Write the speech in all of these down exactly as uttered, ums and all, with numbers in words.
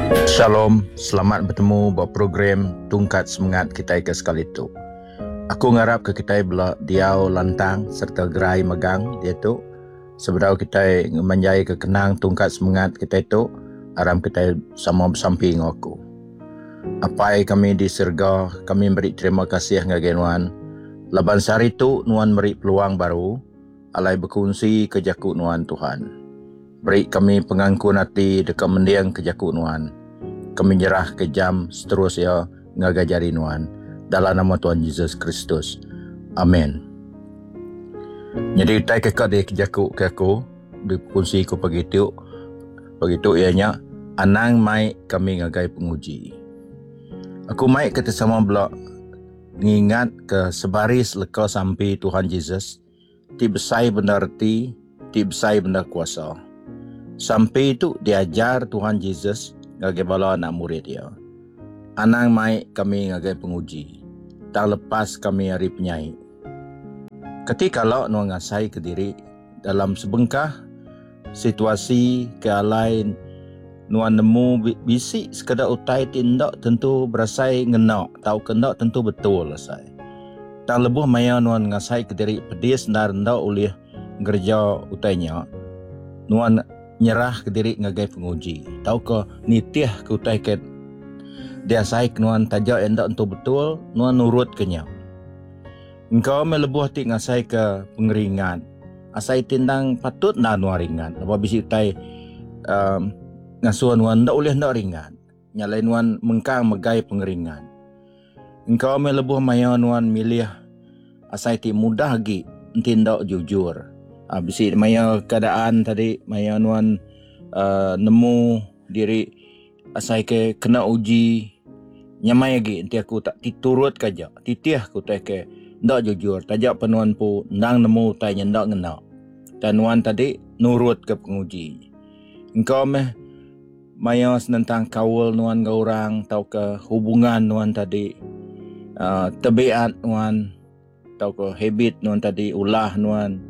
Shalom, selamat bertemu buat program Tungkat Semangat kita ke sekali itu. Aku ngarap ke kita bela diau lantang serta gerai megang dia tu. Sebelum kita menjai ke kenang tungkat semangat kita itu, aram kita sama bersamping aku. Apa kami di surga, kami beri terima kasih ngagin Nuan. Laban sehari itu Nuan beri peluang baru, alai berkongsi kejakut Nuan Tuhan. Beri kami pengangkun hati dekat mendiang kejakut Nuan. Kami nyerah ke jam seterusnya ngagajari Nuan dalam nama Tuhan Yesus Kristus. Amin. Jadi kita kekak dia kejaku ke aku dikongsi ku begitu begitu ianya anang mai kami ngagai penguji. Aku mai kita sama belak ngingat ke sebaris leka sampai Tuhan Yesus ti besai benar ti ti besai benar kuasa. Sampai itu diajar Tuhan Yesus ngagai bala anak murid dia. Anang mai kami ngagai penguji. Tak lepas kami hari penyai. Ketika lo Nuan ngasai ke diri dalam sebengkah situasi kealain Nuan nemu bisik sekadar utai tindak tentu berasai ngenak. Tahu kendak tentu betul asai. Tak lebuh maya Nuan ngasai ke diri pedis dan rendak oleh gerja utainya. Nuan nyerah ke diri ngagai penguji. Tahu ke nitiah ke utai ke dia saik Nuan tajak endak untuk betul, Nuan nurut kenya. Engkau melebuh ti ngasai ke pengeringan. Asai tindang patut na Nuan ringan. Apa bisi utai um, ngasuh Nuan ndak boleh ndak ringan. Nyalai Nuan mengkang megai pengeringan. Engkau melebuh maya Nuan milih asai ti mudah lagi tindak jujur. Uh, bisi maya keadaan tadi maya Nuan uh, nemu diri asai ke kena uji nyamai lagi nanti aku tak titurut kaja titiah aku tak ke ndak jujur tajak penuan pu nang nemu tai ndak ngena dan Nuan tadi nurut ke penguji. Engkau meh maya tentang kawal Nuan ke orang tau ke hubungan Nuan tadi uh, tabiat Nuan tau ke habit Nuan tadi ulah Nuan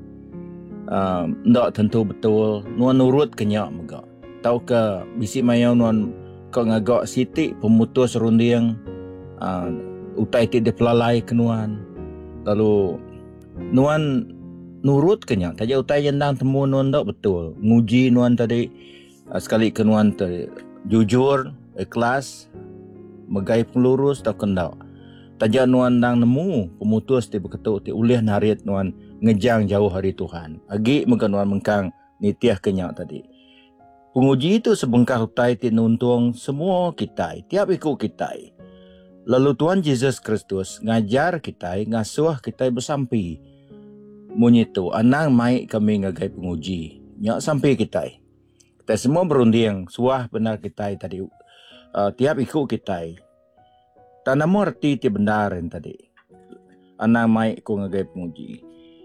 uh, ndak tentu betul Nuan nurut kenyak mega tau ke bisi maya Nuan kau ngagak siti pemutus runding uh, utai ti dipelalai ke Nuan lalu Nuan nurut kenya taja utai jendang temu Nuan dak betul nguji Nuan tadi uh, sekali ke Nuan tadi jujur ikhlas megai pelurus tak kendak taja Nuan dang nemu pemutus ti beketuk ti ulih narit Nuan ngejang jauh hari Tuhan agi mega Nuan mengkang nitiah kenya tadi. Penguji itu sebengkah utai ti nuntung semua kita, tiap ikut kita. Lalu Tuhan Yesus Kristus ngajar kita, ngasuh kita bersampai. Munyitu, anang mai kami ngagai penguji. Nyak sampai kita. Kita semua berunding, suah benar kita tadi. Uh, tiap ikut kita. Tanah arti ti benar tadi. Anang mai ku ngagai penguji.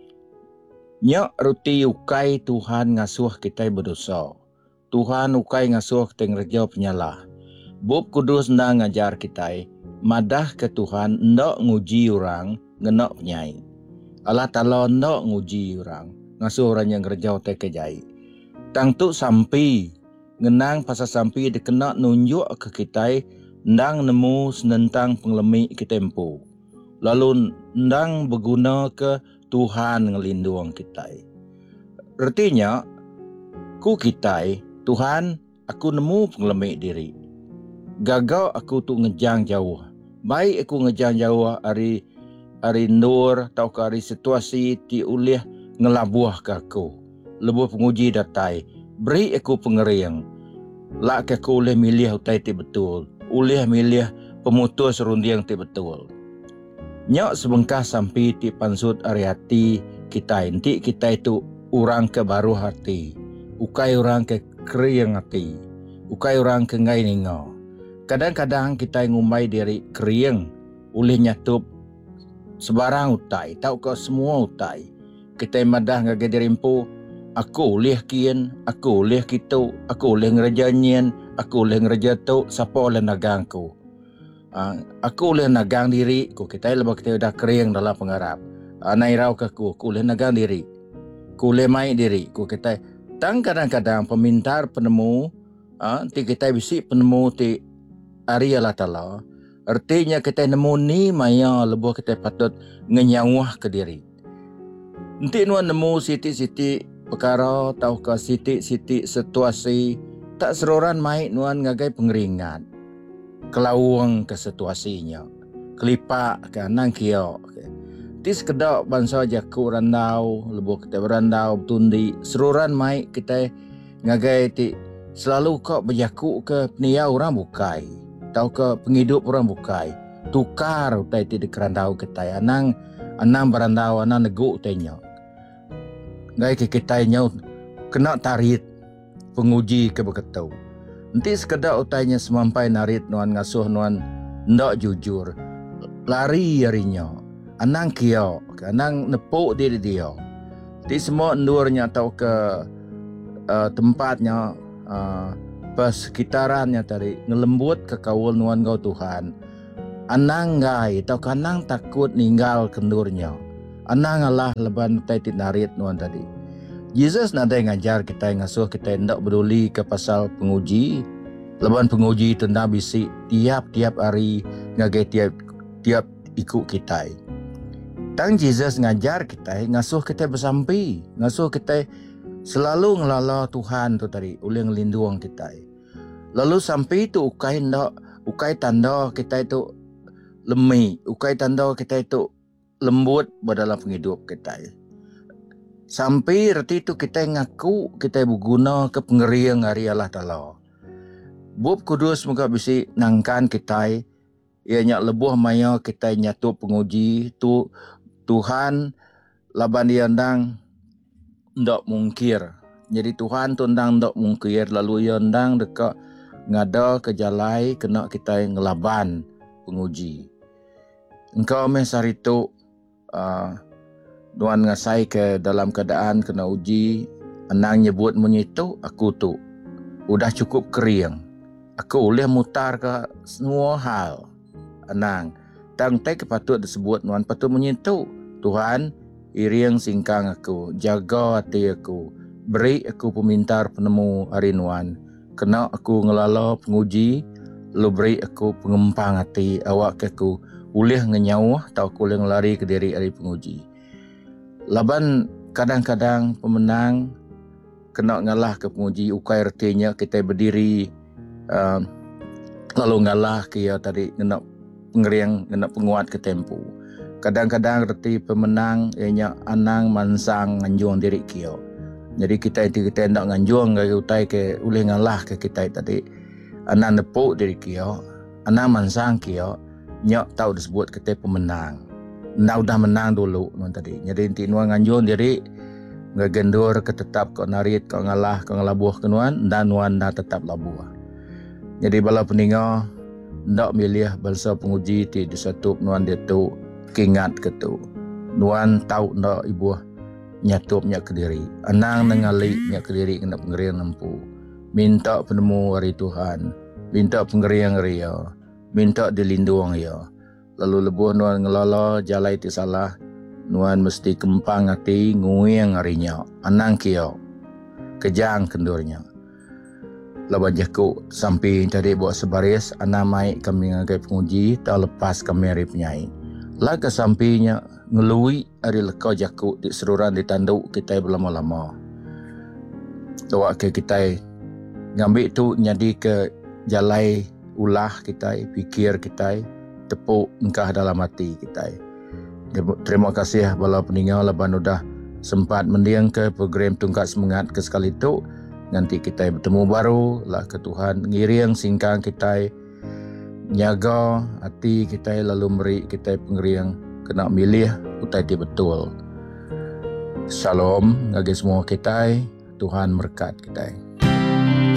Nyak ruti ukai Tuhan ngasuh kita berdosa. Tuhan ukai ngasuh teng reja penyalah. Bob kudus nda ngajar kita madah ke Tuhan ndak nguji orang ngenak penyai. Allah Ta'ala ndak nguji orang ngasuh orang yang reja te kejai. Tang tu sampai ngenang pasal sampai dikena nunjuk ke kita ndang nemu senentang penglemi kita empu. Lalu ndang berguna ke Tuhan ngelindung kita. Artinya ku kita Tuhan, aku nemu pengelemik diri. Gagal aku tu ngejang jauh. Baik aku ngejang jauh hari hari nur atau ke hari situasi ti ulih ngelabuh ke aku. Lebuh penguji datai. Beri aku pengeriang. Lak ke aku ulih milih utai ti betul. Ulih milih pemutus rundiang ti betul. Nyak sebengkah sampai ti pansut ari hati kita. Nanti kita itu orang ke baru hati. Ukai orang ke keriang hati. Ukai orang ke ngai ningau. Kadang-kadang kita ngumai diri keriang. Ulih nyatup sebarang utai. Tahu ke semua utai. Kita madah ngagai diri empu. Aku ulih kian. Aku ulih kitu. Aku ulih ngeraja nyen. Aku ulih ngeraja tu. Siapa ulih nagangku. Uh, aku ulih nagang diri. Ku kita lebih kita dah keriang dalam pengharap. Uh, nairau ke ku. Ku ulih nagang diri. Ku ulih mai diri. Ku kita tang kadang-kadang pemintar penemu Ah, ti kita bisi penemu ti ari Allah Ta'ala. Artinya kita nemu ni maya lebuh kita patut ngenyawah ke diri. Nanti nuan nemu siti-siti perkara tau ke siti-siti situasi tak seroran mai nuan ngagai pengeringat. Kelawang ke situasinya. Kelipak ke nang kio. Ti sekedar bangsa jaku randau, lebuh kita berandau betundi, seroran mai kita ngagai ti selalu kok berjaku ke peniau orang bukai. Tau ke penghidup orang bukai. Tukar utai ti dikerandau kita. Anang anang berandau, anang neguk utainya. Gai ke kita nya kena tarit penguji ke beketau. Nanti sekedar utainya semampai narit nuan ngasuh nuan ndak jujur. Lari harinya. Anang kio, anang nepuk diri dia. Di semua endurnya tau ke uh, tempatnya uh, persekitarannya tadi ngelembut ke kaul nuan kau Tuhan. Anang gai tau kanang takut ninggal kendurnya. Anang Allah leban taitit narit nuan tadi. Yesus nada ngajar kita ngasuh kita ndak peduli ke pasal penguji. Leban penguji tenda bisi tiap-tiap hari ngagai tiap tiap ikut kita. Tang Yesus ngajar kita ngasuh kita bersampai, ngasuh kita selalu ngelala Tuhan tu tadi, oleh ngelindung kita. Lalu sampai itu ukai ndak, ukai tanda kita itu lemih, ukai tanda kita itu lembut dalam penghidup kita. Sampai reti itu kita ngaku kita berguna ke pengeriang hari Allah Ta'ala. Bub kudus moga bisi nangkan kita, ianya lebuh maya kita nyatu penguji tu Tuhan laban dia ndang ndak mungkir. Jadi Tuhan tu ndang ndak mungkir lalu ia ndang dekat ngada ke jalai kena kita ngelaban penguji. Engkau meh saritu uh, Tuhan ngasai ke dalam keadaan kena uji, anang nyebut menyitu aku tu udah cukup kering. Aku boleh mutar ke semua hal. Anang tang tai patut disebut nuan patut menyentuh Tuhan iriang singkang aku, jaga hati aku, beri aku pemintar penemu hari nuan, kena aku ngelala penguji, lu beri aku pengempang hati awak ke aku boleh ngenyawah tau aku boleh ngelari ke diri hari penguji. Laban kadang-kadang pemenang kena ngalah ke penguji, ukai artinya kita berdiri uh, lalu ngalah ke ya tadi kena pengeriang kena penguat ke tempo. Kadang-kadang reti pemenang ianya anang mansang nganjuang diri kio. Jadi kita itu kita nak nganjuang ke utai ke boleh ngalah ke kita tadi. Anang nepuk diri kio, anang mansang kio, nyak tahu disebut kita pemenang. Ndak udah menang dulu nuan tadi. Jadi inti nuan nganjuang diri ngagendur ke tetap kau narit kau ngalah kau ngelabuh ke nuan dan nuan dah tetap labuh. Jadi bala peninga ndak milih bangsa penguji ti disatup nuan dia tu kingat ke tu. Nuan tahu ndak ibu nyatup nyak ke diri. Anang nengali nyak ke diri kena pengeriang nempu. Minta penemu hari Tuhan. Minta pengeriang ria. Minta dilindung ya. Lalu lebuh nuan ngelala jalai ti salah. Nuan mesti kempang hati nguyang harinya. Anang kio. Kejang kendurnya. Laban jaku sampai tadi buat sebaris anang mai kami ngagai penguji tak lepas kami hari penyai. Laka sampainya ngelui hari lekau jaku di seruran ditanduk kita berlama-lama. Tawak ke kita ngambil tu nyadi ke jalai ulah kita, fikir kita, tepuk engkah dalam hati kita. Terima kasih bala peninggal laban udah sempat mendiang ke program Tungkat Semangat ke sekali itu. Nanti kita bertemu baru lah ke Tuhan ngiriang singkang kita nyaga hati kita lalu beri kita pengeriang kena milih utai dia betul. Shalom bagi semua kita, Tuhan berkat kita.